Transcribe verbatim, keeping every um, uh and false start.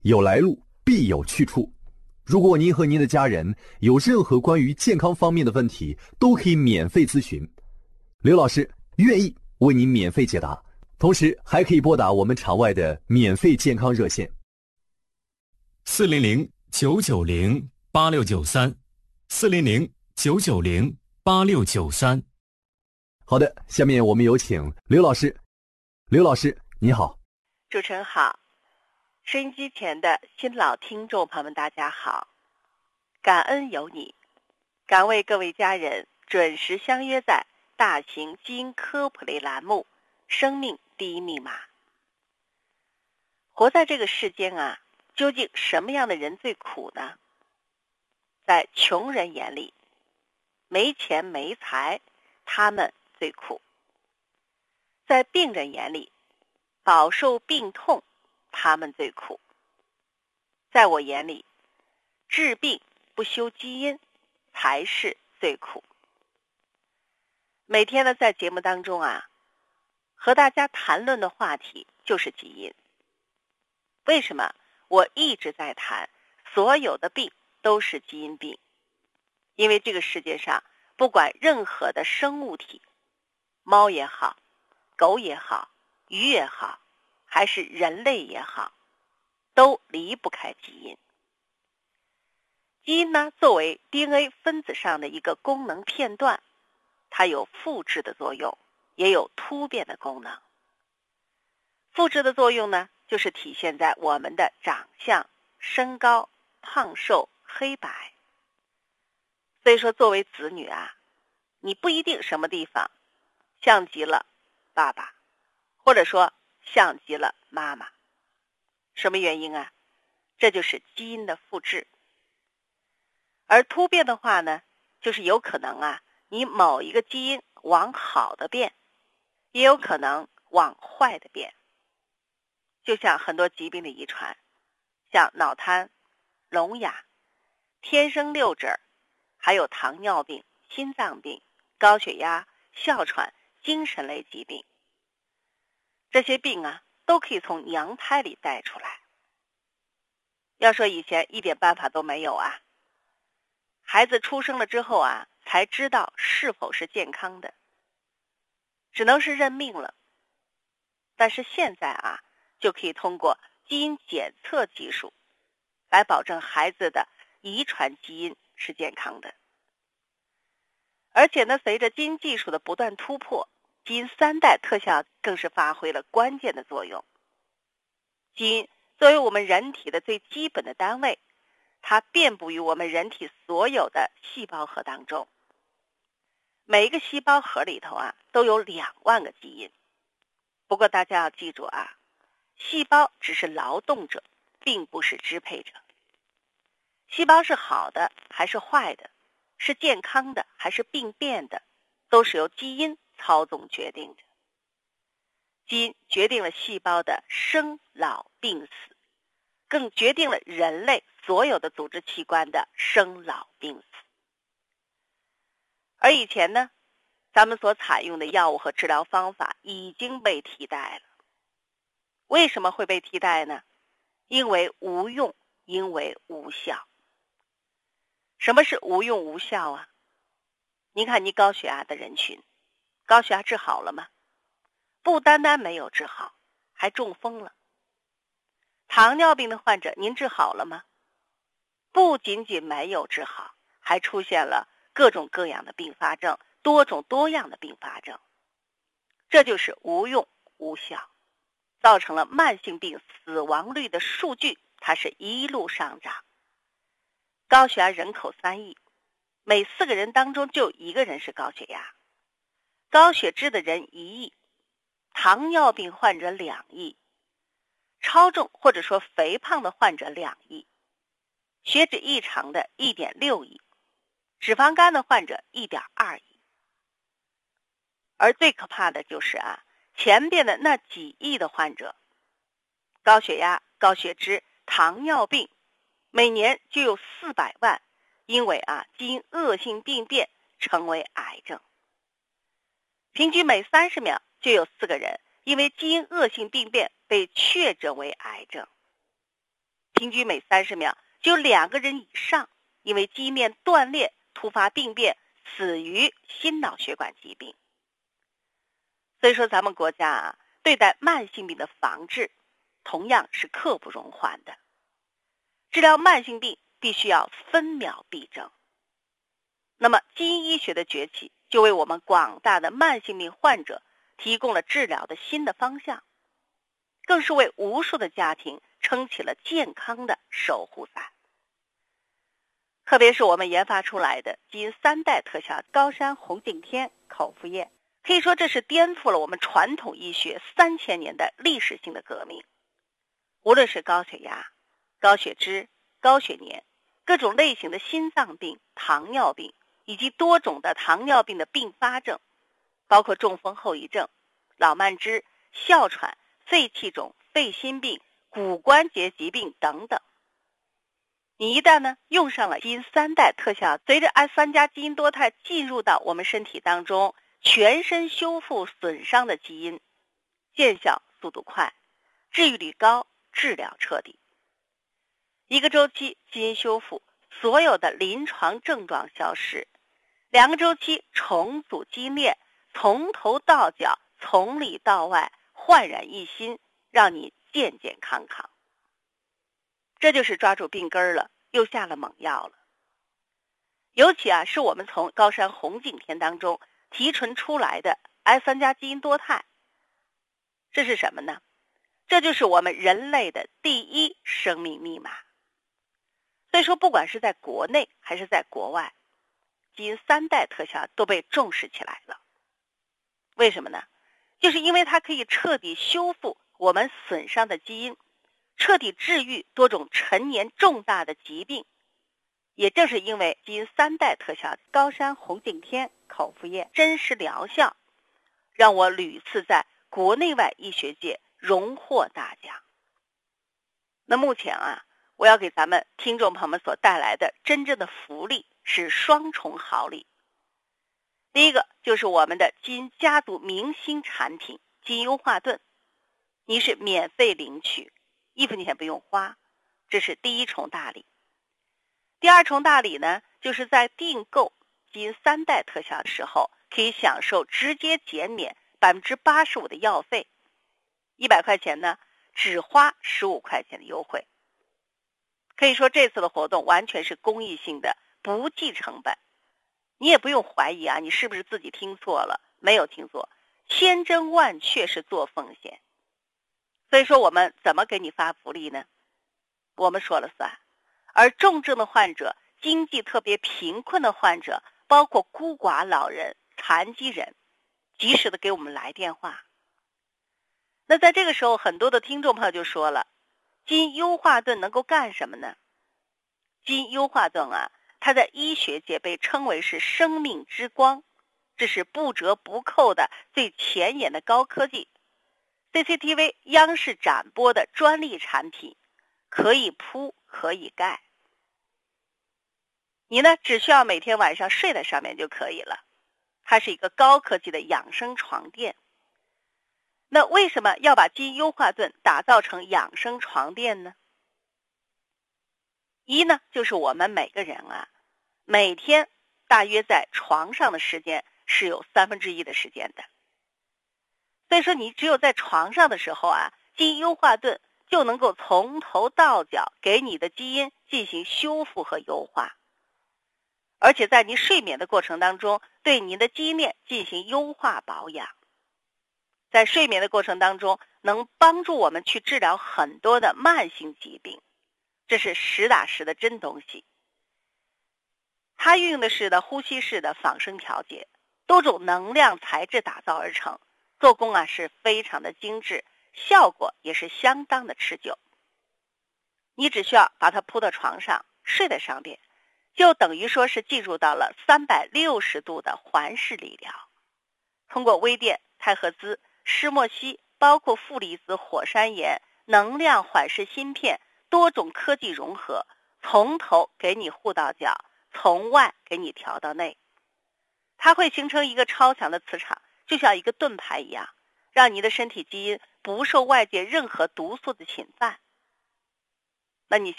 有来路必有去处。如果您和您的家人有任何关于健康方面的问题，都可以免费咨询，刘老师愿意为您免费解答，同时还可以拨打我们场外的免费健康热线四零零九九零八六九三，四零零九九零八六九三。 好的，下面我们有请刘老师。刘老师，你好。 主持人好，收音机前的新老听众朋友们，大家好。感恩有你，感为各位家人准时相约在大型基因科普类栏目《生命第一密码》。活在这个世间啊，究竟什么样的人最苦呢？在穷人眼里，没钱没财，他们最苦；在病人眼里，饱受病痛，他们最苦；在我眼里，治病不修基因才是最苦。每天呢，在节目当中啊，和大家谈论的话题就是基因。为什么我一直在谈所有的病都是基因病？因为这个世界上不管任何的生物体，猫也好，狗也好，鱼也好，还是人类也好，都离不开基因。基因呢，作为 D N A 分子上的一个功能片段，它有复制的作用，也有突变的功能。复制的作用呢，就是体现在我们的长相、身高、胖瘦、黑白。所以说，作为子女啊，你不一定什么地方像极了爸爸，或者说像极了妈妈。什么原因啊？这就是基因的复制。而突变的话呢，就是有可能啊，你某一个基因往好的变，也有可能往坏的变。就像很多疾病的遗传，像脑瘫、聋哑、天生六指，还有糖尿病、心脏病、高血压、哮喘、精神类疾病，这些病啊，都可以从娘胎里带出来。要说以前一点办法都没有啊，孩子出生了之后啊，才知道是否是健康的，只能是认命了。但是现在啊，就可以通过基因检测技术来保证孩子的遗传基因是健康的。而且呢，随着基因技术的不断突破，基因三代特效更是发挥了关键的作用。基因作为我们人体的最基本的单位，它遍布于我们人体所有的细胞核当中。每一个细胞核里头啊，都有两万个基因。不过大家要记住啊，细胞只是劳动者，并不是支配者。细胞是好的还是坏的，是健康的还是病变的，都是由基因操纵决定的。基因决定了细胞的生老病死，更决定了人类所有的组织器官的生老病死。而以前呢，咱们所采用的药物和治疗方法已经被替代了。为什么会被替代呢？因为无用，因为无效。什么是无用无效啊？您看，你高血压的人群，高血压治好了吗？不单单没有治好，还中风了。糖尿病的患者，您治好了吗？不仅仅没有治好，还出现了各种各样的并发症，多种多样的并发症。这就是无用无效，造成了慢性病死亡率的数据它是一路上涨。高血压人口三亿，每四个人当中就有一个人是高血压。高血脂的人一亿，糖尿病患者两亿，超重或者说肥胖的患者两亿，血脂异常的一点六亿，脂肪肝的患者一点二亿。而最可怕的就是啊，前边的那几亿的患者，高血压、高血脂、糖尿病，每年就有四百万因为啊基因恶性病变成为癌症。平均每三十秒就有四个人因为基因恶性病变被确诊为癌症。 平均每三十秒就有两个人以上因为基因链断裂突发病变死于心脑血管疾病。所以说咱们国家啊，对待慢性病的防治同样是刻不容缓的。治疗慢性病必须要分秒必争。那么基因医学的崛起就为我们广大的慢性病患者提供了治疗的新的方向，更是为无数的家庭撑起了健康的守护伞。特别是我们研发出来的基因三代特效高山红景天口服液，可以说这是颠覆了我们传统医学三千年的历史性的革命。无论是高血压、高血脂、高血粘、各种类型的心脏病、糖尿病以及多种的糖尿病的并发症，包括中风后遗症、老慢支、哮喘、肺气肿、肺心病、骨关节疾病等等。你一旦呢用上了基因三代特效，随着 S 三 加基因多肽进入到我们身体当中，全身修复损伤的基因，见效速度快，治愈率高，治疗彻底。一个周期基因修复，所有的临床症状消失；两个周期重组基因链，从头到脚，从里到外，焕然一新，让你健健康康。这就是抓住病根了，又下了猛药了。尤其啊，是我们从高山红景天当中提纯出来的 S 三 加基因多肽，这是什么呢？这就是我们人类的第一生命密码。所以说，不管是在国内还是在国外，基因三代特效都被重视起来了。为什么呢？就是因为它可以彻底修复我们损伤的基因，彻底治愈多种陈年重大的疾病。也正是因为基因三代特效高山红景天口服液真实疗效，让我屡次在国内外医学界荣获大奖。那目前啊，我要给咱们听众朋友们所带来的真正的福利是双重好礼。第一个就是我们的基因家族明星产品基因优化盾，你是免费领取，一分钱不用花，这是第一重大礼。第二重大礼呢，就是在订购基因三代特效的时候，可以享受直接减免 百分之八十五 的药费，一百块钱呢只花十五块钱的优惠。可以说这次的活动完全是公益性的，不计成本。你也不用怀疑啊，你是不是自己听错了？没有听错，千真万确是做奉献。所以说我们怎么给你发福利呢？我们说了算。而重症的患者、经济特别贫困的患者，包括孤寡老人、残疾人，及时的给我们来电话。那在这个时候，很多的听众朋友就说了，基因优化盾能够干什么呢？基因优化盾啊，它在医学界被称为是生命之光，这是不折不扣的最前沿的高科技。C C T V 央视展播的专利产品，可以铺可以盖，你呢只需要每天晚上睡在上面就可以了。它是一个高科技的养生床垫。那为什么要把基因优化盾打造成养生床垫呢？一呢，就是我们每个人啊，每天大约在床上的时间是有三分之一的时间的。所以说你只有在床上的时候啊，基因优化盾就能够从头到脚给你的基因进行修复和优化，而且在你睡眠的过程当中，对你的基因链进行优化保养。在睡眠的过程当中，能帮助我们去治疗很多的慢性疾病，这是实打实的真东西。它运用的是的呼吸式的仿生调节，多种能量材质打造而成，做工啊是非常的精致，效果也是相当的持久。你只需要把它铺到床上，睡在上面，就等于说是进入到了三百六十度的环视理疗。通过微电、太赫兹、施莫西，包括负离子火山岩、能量缓释芯片，多种科技融合，从头给你护到脚，从外给你调到内。它会形成一个超强的磁场，就像一个盾牌一样，让你的身体基因不受外界任何毒素的侵犯。 那你